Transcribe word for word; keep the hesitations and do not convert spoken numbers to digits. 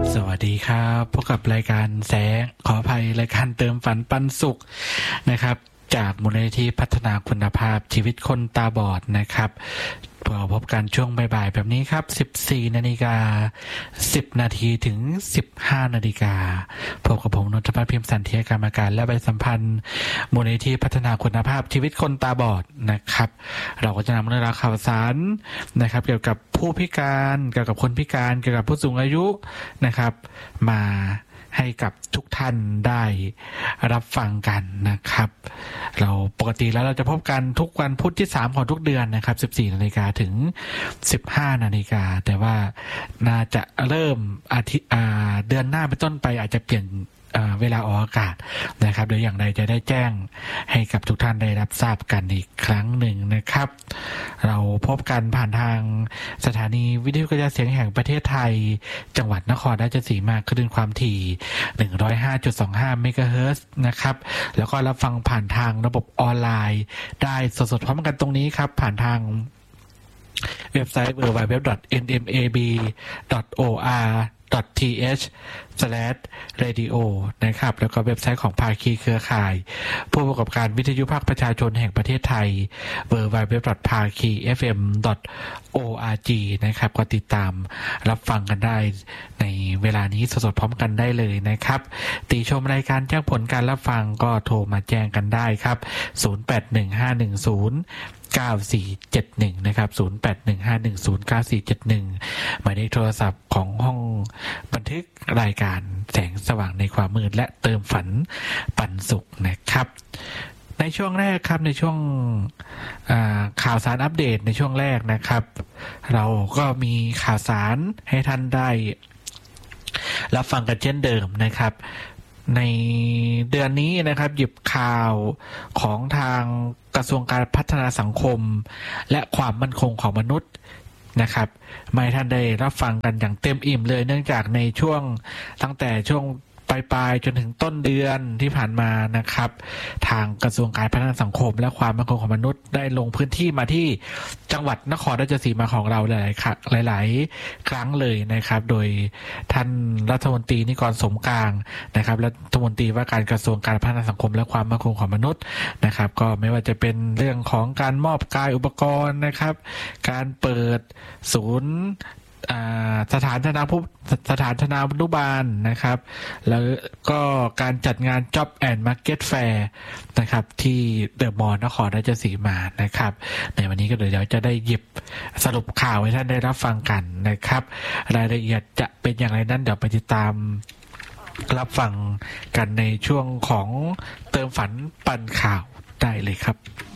สวัสดีครับพบกับรายการแสงขออภัยรายการเติมฝันปันสุขนะครับจากมูลนิธิพัฒนาคุณภาพชีวิตคนตาบอดนะครับเราพบกันช่วงบ่ายๆแบบนี้ครับ สิบสี่นาฬิกาสิบนาทีถึง สิบห้านาฬิกาพบกับผมนนทพัฒน์พิมพ์สันเทียกรรมการและประชาสัมพันธ์มูลนิธิพัฒนาคุณภาพชีวิตคนตาบอดนะครับเราก็จะนำเรื่องราวข่าวสารนะครับเกี่ยวกับผู้พิการเกี่ยวกับคนพิการเกี่ยวกับผู้สูงอายุนะครับมาให้กับทุกท่านได้รับฟังกันนะครับเราปกติแล้วเราจะพบกันทุกวันพุธที่สามของทุกเดือนนะครับ สิบสี่นาฬิกาถึง สิบห้านาฬิกาแต่ว่าน่าจะเริ่มอาทิตย์เดือนหน้าเป็นต้นไปอาจจะเปลี่ยนเวลาออกอากาศนะครับโดยอย่างไรจะได้แจ้งให้กับทุกท่านได้รับทราบกันอีกครั้งหนึ่งนะครับเราพบกันผ่านทางสถานีวิทยุกระจายเสียงแห่งประเทศไทยจังหวัดนครราชสีมาคลื่นความถี่ หนึ่งร้อยห้าจุดสองห้า เมกะเฮิรตซ์นะครับแล้วก็รับฟังผ่านทางระบบออนไลน์ได้สดๆพร้อมกันตรงนี้ครับผ่านทางเว็บไซต์ ดับเบิลยู ดับเบิลยู ดับเบิลยู ดอท เอ็น เอ็ม เอ บี ดอท โอ อาร์ ดอท ที เอช สแลช เรดิโอ นะครับแล้วก็เว็บไซต์ของภาคีเครือข่ายผู้ประกอบการวิทยุภาคประชาชนแห่งประเทศไทย ดับเบิลยู ดับเบิลยู ดับเบิลยู ดอท ภาคี เอฟ เอ็ม ดอท โอ อาร์ จี นะครับก็ติดตามรับฟังกันได้ในเวลานี้สดๆพร้อมกันได้เลยนะครับติชมรายการแจ้งผลการรับฟังก็โทรมาแจ้งกันได้ครับศูนย์ แปด หนึ่ง ห้า หนึ่ง ศูนย์ เก้า สี่ เจ็ด หนึ่งนะครับศูนย์ แปด หนึ่ง ห้า หนึ่ง ศูนย์ เก้า สี่ เจ็ด หนึ่งหมายเลขโทรศัพท์ของห้องบันทึกรายการแสงสว่างในความมืดและเติมฝันปันสุขนะครับในช่วงแรกครับในช่วงข่าวสารอัปเดตในช่วงแรกนะครับเราก็มีข่าวสารให้ท่านได้รับฟังกันเช่นเดิมนะครับในเดือนนี้นะครับหยิบข่าวของทางกระทรวงการพัฒนาสังคมและความมั่นคงของมนุษย์นะครับมาให้ท่านได้รับฟังกันอย่างเต็มอิ่มเลยเนื่องจากในช่วงตั้งแต่ช่วงปลายๆจนถึงต้นเดือนที่ผ่านมานะครับทางกระทรวงการพัฒนาสังคมและความมั่นคงของมนุษย์ได้ลงพื้นที่มาที่จังหวัดนครราชสีมาของเราหลายๆหลายๆครั้งเลยนะครับโดยท่านรัฐมนตรีนิกรสมกลางนะครับรัฐมนตรีว่าการกระทรวงการพัฒนาสังคมและความมั่นคงของมนุษย์นะครับก็ไม่ว่าจะเป็นเรื่องของการมอบกายอุปกรณ์นะครับการเปิดศูนย์สถานธนาผู้สถานธนานุบาลนะครับแล้วก็การจัดงาน Job and Market Fair นะครับที่เดอะมอลล์นครราชสีมานะครับในวันนี้ก็เดี๋ยวจะได้หยิบสรุปข่าวให้ท่านได้รับฟังกันนะครับรายละเอียดจะเป็นอย่างไรนั้นเดี๋ยวไปติดตามรับฟังกันในช่วงของเติมฝันปันข่าวได้เลยครับ